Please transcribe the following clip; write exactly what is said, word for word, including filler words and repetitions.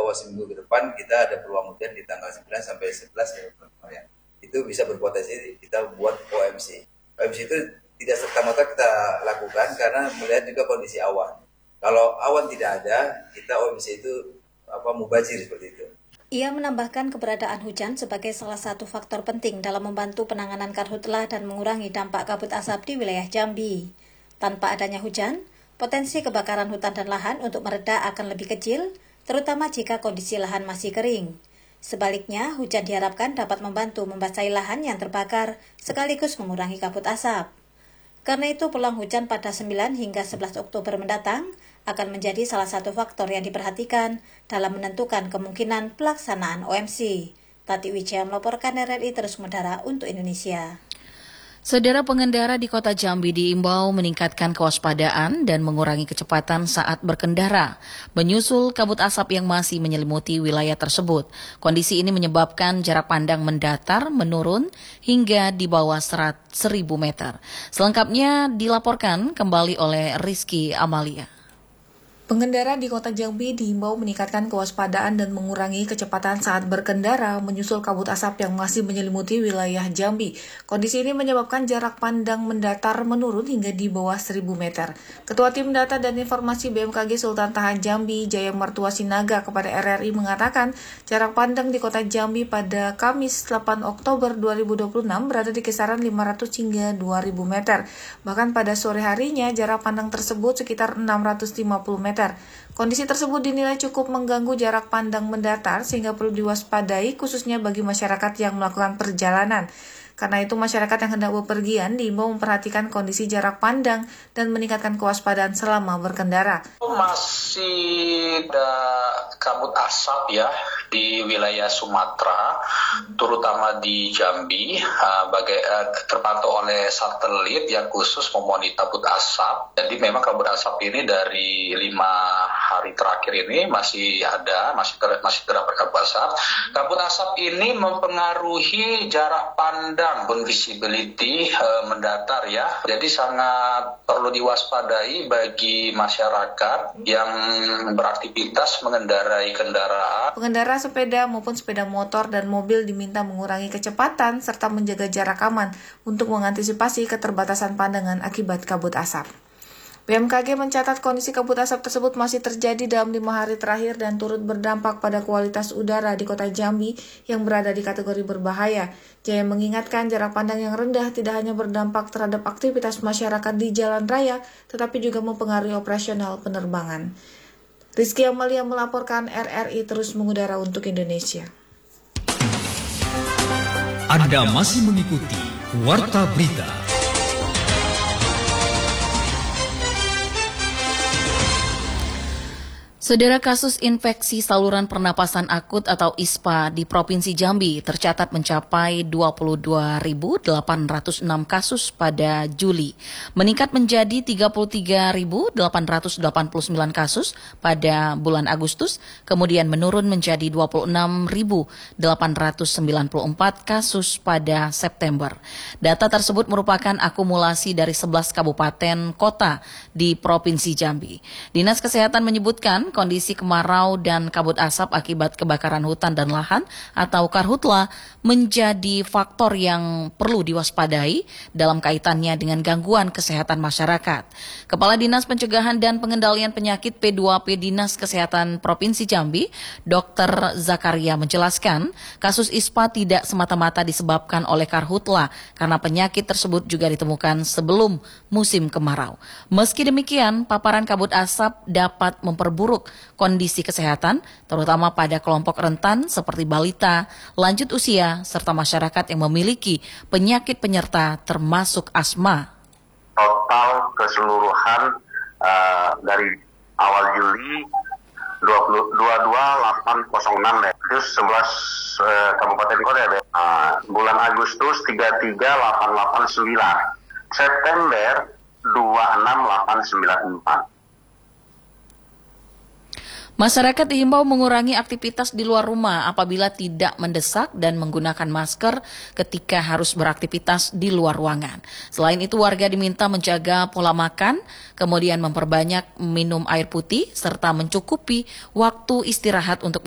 bahwa seminggu ke depan kita ada peluang hujan di tanggal sembilan sampai sebelas ya. Itu bisa berpotensi kita buat O M C. O M C itu tidak serta-merta kita lakukan karena melihat juga kondisi awan. Kalau awan tidak ada, kita O M C itu apa mubazir seperti itu. Ia menambahkan keberadaan hujan sebagai salah satu faktor penting dalam membantu penanganan karhutlah dan mengurangi dampak kabut asap di wilayah Jambi. Tanpa adanya hujan, potensi kebakaran hutan dan lahan untuk mereda akan lebih kecil, terutama jika kondisi lahan masih kering. Sebaliknya, hujan diharapkan dapat membantu membasahi lahan yang terbakar sekaligus mengurangi kabut asap. Karena itu, peluang hujan pada sembilan hingga sebelas Oktober mendatang akan menjadi salah satu faktor yang diperhatikan dalam menentukan kemungkinan pelaksanaan O M C. Tati Wijaya melaporkan R R I Terus Mendara untuk Indonesia. Saudara pengendara di Kota Jambi diimbau meningkatkan kewaspadaan dan mengurangi kecepatan saat berkendara, menyusul kabut asap yang masih menyelimuti wilayah tersebut. Kondisi ini menyebabkan jarak pandang mendatar, menurun hingga di bawah seribu meter. Selengkapnya dilaporkan kembali oleh Rizky Amalia. Pengendara di Kota Jambi diimbau meningkatkan kewaspadaan dan mengurangi kecepatan saat berkendara menyusul kabut asap yang masih menyelimuti wilayah Jambi. Kondisi ini menyebabkan jarak pandang mendatar menurun hingga di bawah seribu meter. Ketua Tim Data dan Informasi B M K G Sultan Tahan Jambi, Jaya Mertua Sinaga kepada R R I mengatakan jarak pandang di Kota Jambi pada Kamis delapan Oktober dua ribu dua puluh enam berada di kisaran lima ratus hingga dua ribu meter. Bahkan pada sore harinya jarak pandang tersebut sekitar enam ratus lima puluh meter. Kondisi tersebut dinilai cukup mengganggu jarak pandang mendatar sehingga perlu diwaspadai khususnya bagi masyarakat yang melakukan perjalanan. Karena itu masyarakat yang hendak bepergian diimbau memperhatikan kondisi jarak pandang dan meningkatkan kewaspadaan selama berkendara. Masih ada kabut asap ya di wilayah Sumatera, terutama di Jambi, uh, bagai, uh, terpantau oleh satelit yang khusus memonitor kabut asap. Jadi memang kabut asap ini dari lima hari terakhir ini masih ada, masih ter, masih terdapat kabut asap. Kabut asap ini mempengaruhi jarak pandang pun visibility uh, mendatar ya. Jadi sangat perlu diwaspadai bagi masyarakat yang beraktivitas mengendarai kendaraan. Pengendara sepeda maupun sepeda motor dan mobil diminta mengurangi kecepatan serta menjaga jarak aman untuk mengantisipasi keterbatasan pandangan akibat kabut asap. B M K G mencatat kondisi kabut asap tersebut masih terjadi dalam lima hari terakhir dan turut berdampak pada kualitas udara di Kota Jambi yang berada di kategori berbahaya. Jaya mengingatkan jarak pandang yang rendah tidak hanya berdampak terhadap aktivitas masyarakat di jalan raya, tetapi juga mempengaruhi operasional penerbangan. Rizky Amalia melaporkan R R I Terus Mengudara untuk Indonesia. Anda masih mengikuti Warta Berita. Saudara, kasus infeksi saluran pernapasan akut atau I S P A di Provinsi Jambi tercatat mencapai dua puluh dua ribu delapan ratus enam kasus pada Juli, meningkat menjadi tiga puluh tiga ribu delapan ratus delapan puluh sembilan kasus pada bulan Agustus, kemudian menurun menjadi dua puluh enam ribu delapan ratus sembilan puluh empat kasus pada September. Data tersebut merupakan akumulasi dari sebelas kabupaten kota di Provinsi Jambi. Dinas Kesehatan menyebutkan kondisi kemarau dan kabut asap akibat kebakaran hutan dan lahan atau karhutla menjadi faktor yang perlu diwaspadai dalam kaitannya dengan gangguan kesehatan masyarakat. Kepala Dinas Pencegahan dan Pengendalian Penyakit P dua P Dinas Kesehatan Provinsi Jambi, Dokter Zakaria menjelaskan, kasus I S P A tidak semata-mata disebabkan oleh karhutla karena penyakit tersebut juga ditemukan sebelum musim kemarau. Meski demikian, paparan kabut asap dapat memperburuk kondisi kesehatan, terutama pada kelompok rentan seperti balita, lanjut usia, serta masyarakat yang memiliki penyakit penyerta termasuk asma. Total keseluruhan uh, dari awal Juli dua puluh dua delapan nol enam terus sebelas uh, kabupaten kota ya. Uh, bulan Agustus tiga tiga delapan delapan sembilan, September dua enam delapan sembilan empat. Masyarakat diimbau mengurangi aktivitas di luar rumah apabila tidak mendesak dan menggunakan masker ketika harus beraktivitas di luar ruangan. Selain itu, warga diminta menjaga pola makan, kemudian memperbanyak minum air putih, serta mencukupi waktu istirahat untuk